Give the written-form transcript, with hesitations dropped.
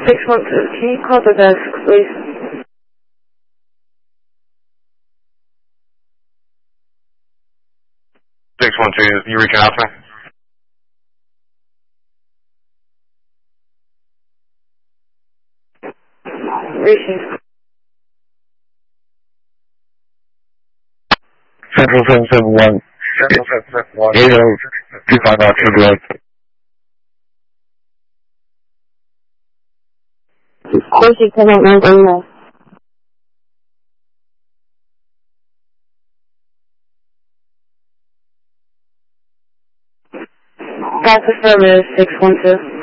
612, can you call the desk, please? You reaching out to me? Reaching. Central 771. 8025 Oxford Road. Basic 1089. That's affirmative, 612.